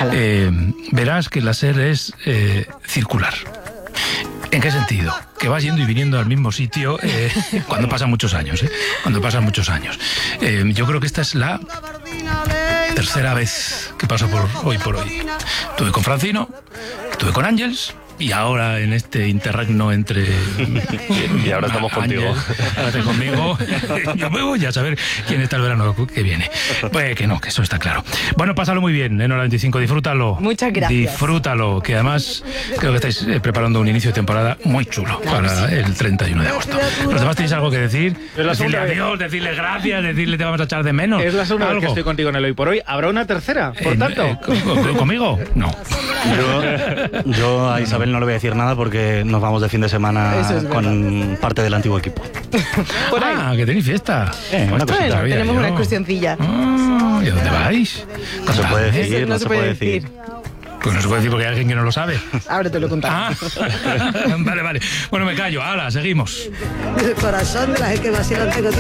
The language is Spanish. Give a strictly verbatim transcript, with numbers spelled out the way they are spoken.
eh, verás que la SER es eh, circular. ¿En qué sentido? Que vas yendo y viniendo al mismo sitio eh, cuando pasan muchos años, ¿eh? Cuando pasan muchos años. Eh, yo creo que esta es la tercera vez que paso por hoy por hoy. Estuve con Francino, estuve con Ángels y ahora en este interregno entre... Y ahora estamos contigo. Ángel, ahora estoy conmigo. Yo me voy a saber quién está el verano que viene. Pues que no, que eso está claro. Bueno, pásalo muy bien en Hora veinticinco, disfrútalo. Muchas gracias. Disfrútalo, que además creo que estáis eh, preparando un inicio de temporada muy chulo para el treinta y uno de agosto. ¿Los demás tenéis algo que decir? Decirle adiós, decirle gracias, decirle te vamos a echar de menos. Es la segunda vez que ¿Algo? estoy contigo en el Hoy por Hoy. ¿Habrá una tercera? Por Eh, tanto. eh, ¿con- ¿Conmigo? No. Yo, yo a Isabel no le voy a decir nada porque nos vamos de fin de semana Eso es con parte del antiguo equipo. Por ahí. Ah, que tenéis fiesta. Eh, una Hostia, cosita. sabía Bueno, tenemos yo. una excursioncilla. Ah, ¿y a dónde vais? No se puede Contadme. decir, Eso no se puede decir. Pues no se puede decir porque hay alguien que no lo sabe. Ahora te lo contamos. Ah, vale, vale. Bueno, me callo. Hala, seguimos. El corazón de la gente que vacila tengo